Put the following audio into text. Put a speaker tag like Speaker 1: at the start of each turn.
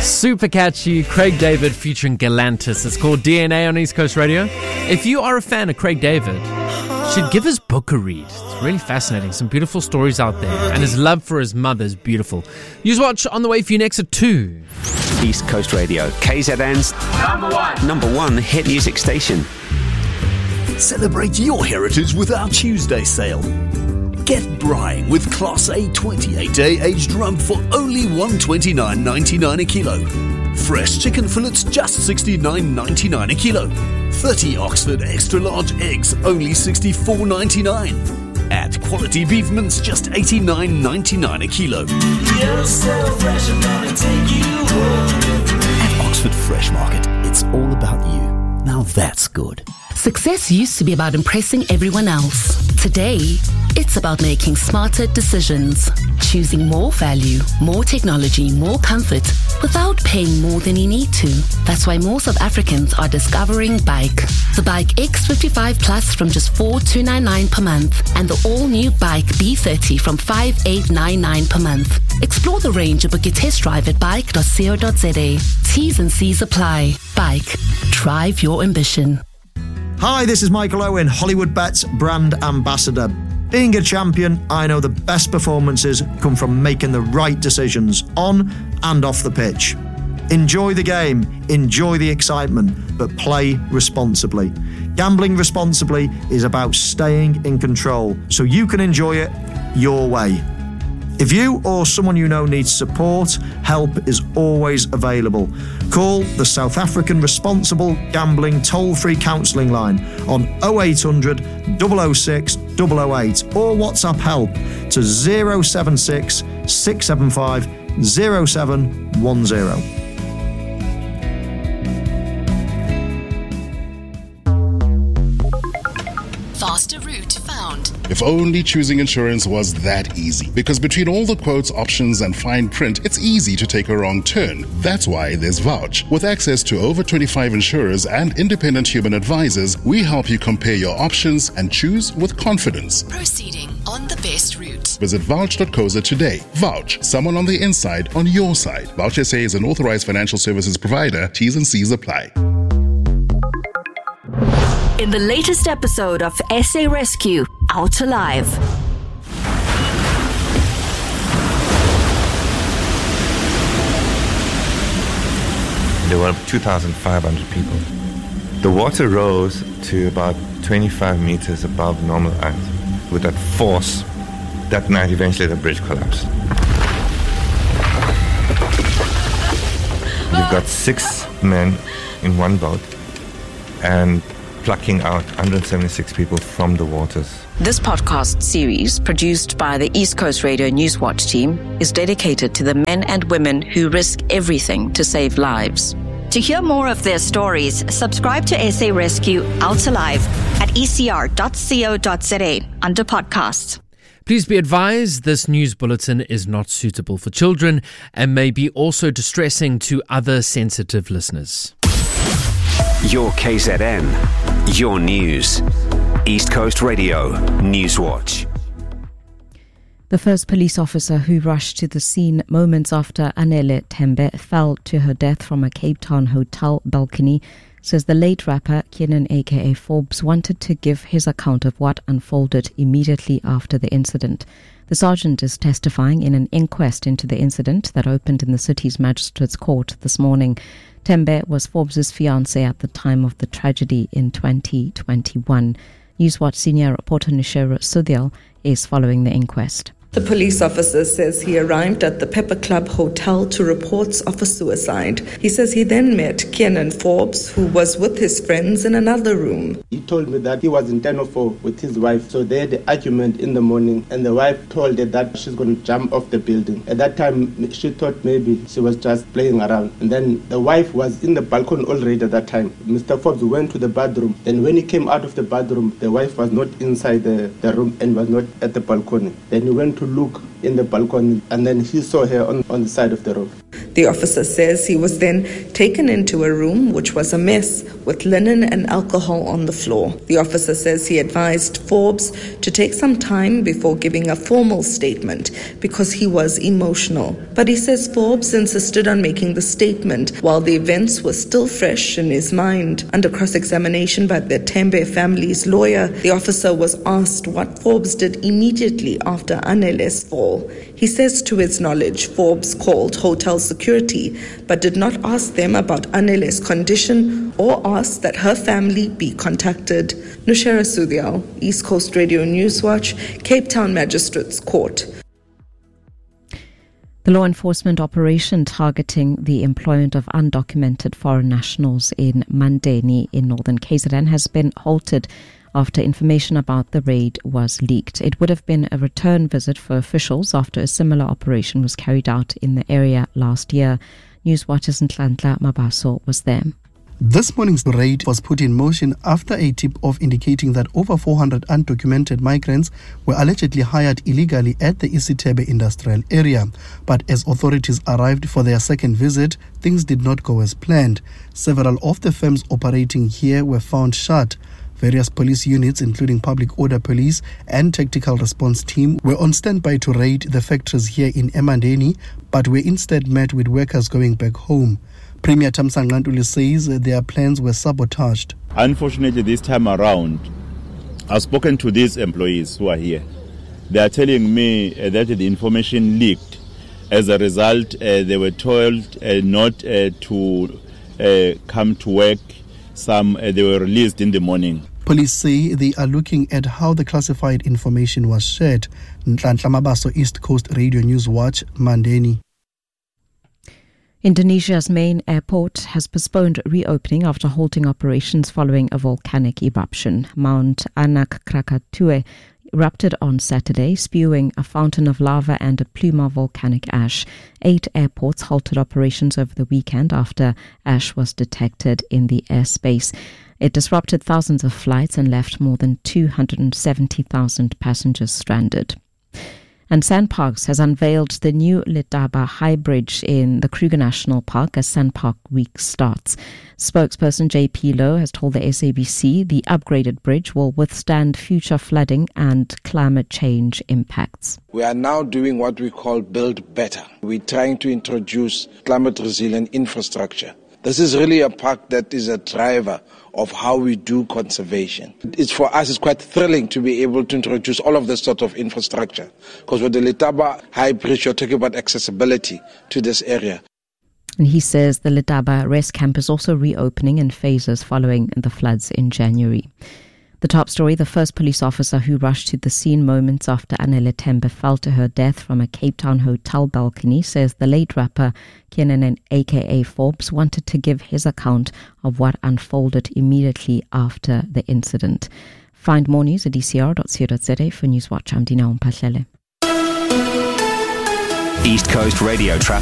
Speaker 1: Super catchy, Craig David featuring Galantis. It's called DNA on East Coast Radio. If you are a fan of Craig David, you should give his book a read. It's really fascinating. Some beautiful stories out there. And his love for his mother is beautiful. Newswatch on the way for you next at 2.
Speaker 2: East Coast Radio, KZN's number one hit music station.
Speaker 3: Celebrate your heritage with our Tuesday sale. Get Brying with Class A 28-day aged rump for only $129.99 a kilo. Fresh chicken fillets just $69.99 a kilo. 30 Oxford extra large eggs only $64.99. At quality beef mince just $89.99 a kilo.
Speaker 4: You're so fresh, I'm gonna take you home.
Speaker 3: At Oxford Fresh Market, it's all about you. Now that's good.
Speaker 5: Success used to be about impressing everyone else. Today, it's about making smarter decisions. Choosing more value, more technology, more comfort, without paying more than you need to. That's why more South Africans are discovering Bike. The Bike X55 Plus from just $4,299 per month, and the all-new Bike B30 from $5,899 per month. Explore the range and book your test drive at bike.co.za. T's and C's apply. Bike. Drive your ambition.
Speaker 6: Hi, this is Michael Owen, Hollywood Bets brand ambassador. Being a champion, I know the best performances come from making the right decisions on and off the pitch. Enjoy the game, enjoy the excitement, but play responsibly. Gambling responsibly is about staying in control so you can enjoy it your way. If you or someone you know needs support, help is always available. Call the South African Responsible Gambling toll-free counselling line on 0800 006 008 or WhatsApp help to 076 675 0710.
Speaker 5: Faster route found.
Speaker 7: If only choosing insurance was that easy. Because between all the quotes, options, and fine print, it's easy to take a wrong turn. That's why there's Vouch. With access to over 25 insurers and independent human advisors, we help you compare your options and choose with confidence.
Speaker 5: Proceeding on the best route.
Speaker 7: Visit vouch.co.za today. Vouch, someone on the inside on your side. Vouch SA is an authorized financial services provider. T's and C's apply.
Speaker 8: In the latest episode of SA Rescue, Out Alive.
Speaker 9: There were 2,500 people. The water rose to about 25 meters above normal height. With that force, that night eventually the bridge collapsed. You've got 6 men in one boat and plucking out 176 people from the waters.
Speaker 10: This podcast series, produced by the East Coast Radio Newswatch team, is dedicated to the men and women who risk everything to save lives.
Speaker 8: To hear more of their stories, subscribe to SA Rescue Out Alive at ecr.co.za under podcasts.
Speaker 1: Please be advised, this news bulletin is not suitable for children and may be also distressing to other sensitive listeners.
Speaker 2: Your KZN, your news. East Coast Radio Newswatch.
Speaker 11: The first police officer who rushed to the scene moments after Anele Tembe fell to her death from a Cape Town hotel balcony says the late rapper Kenan aka Forbes wanted to give his account of what unfolded immediately after the incident. The sergeant is testifying in an inquest into the incident that opened in the city's magistrates' court this morning. Tembe was Forbes' fiancée at the time of the tragedy in 2021. Newswatch senior reporter Nishera Sudhyal is following the inquest.
Speaker 12: The police officer says he arrived at the Pepper Club Hotel to reports of a suicide. He says he then met Kenan Forbes, who was with his friends in another room.
Speaker 13: He told me that he was in 1004 with his wife, so they had an argument in the morning, and the wife told her that she's going to jump off the building. At that time, she thought maybe she was just playing around, and then the wife was in the balcony already at that time. Mr. Forbes went to the bathroom. Then when he came out of the bathroom, the wife was not inside the room and was not at the balcony. Then he went to look in the balcony, and then he saw her on the side of the roof.
Speaker 12: The officer says he was then taken into a room which was a mess with linen and alcohol on the floor. The officer says he advised Forbes to take some time before giving a formal statement because he was emotional. But he says Forbes insisted on making the statement while the events were still fresh in his mind. Under cross-examination by the Tembe family's lawyer, the officer was asked what Forbes did immediately after Anele's fall. He says to his knowledge, Forbes called hotel security but did not ask them about Anele's condition or ask that her family be contacted. Nushera Sudhyal, East Coast Radio Newswatch, Cape Town Magistrates Court.
Speaker 11: The law enforcement operation targeting the employment of undocumented foreign nationals in Mandeni in northern KZN has been halted after information about the raid was leaked. It would have been a return visit for officials after a similar operation was carried out in the area last year. Newswatch's Ntlantla Mabaso was there.
Speaker 14: This morning's raid was put in motion after a tip-off indicating that over 400 undocumented migrants were allegedly hired illegally at the Isithebe industrial area. But as authorities arrived for their second visit, things did not go as planned. Several of the firms operating here were found shut. Various police units, including public order police and tactical response team, were on standby to raid the factories here in eMandeni, but were instead met with workers going back home. Premier Thamsanqa Ntuli says their plans were sabotaged.
Speaker 15: Unfortunately, this time around, I've spoken to these employees who are here. They are telling me that the information leaked. As a result, they were told not to come to work. Some they were released in the morning.
Speaker 14: Police say they are looking at how the classified information was shared. Ntlantla Mabaso, East Coast Radio News Watch, Mandeni.
Speaker 11: Indonesia's main airport has postponed reopening after halting operations following a volcanic eruption. Mount Anak Krakatau erupted on Saturday, spewing a fountain of lava and a plume of volcanic ash. 8 airports halted operations over the weekend after ash was detected in the airspace. It disrupted thousands of flights and left more than 270,000 passengers stranded. And SANParks has unveiled the new Letaba High Bridge in the Kruger National Park as SANPark Week starts. Spokesperson JP Lowe has told the SABC the upgraded bridge will withstand future flooding and climate change impacts.
Speaker 16: We are now doing what we call Build Better. We're trying to introduce climate resilient infrastructure. This is really a park that is a driver of how we do conservation. For us, it's quite thrilling to be able to introduce all of this sort of infrastructure. Because with the Letaba High Bridge, you're talking about accessibility to this area.
Speaker 11: And he says the Letaba Rest Camp is also reopening in phases following the floods in January. The top story, the first police officer who rushed to the scene moments after Anele Tembe fell to her death from a Cape Town hotel balcony, says the late rapper Kiernan aka Forbes wanted to give his account of what unfolded immediately after the incident. Find more news at ecr.co.za. For Newswatch, I'm Dina Umpahlele.
Speaker 2: East Coast Radio Traffic.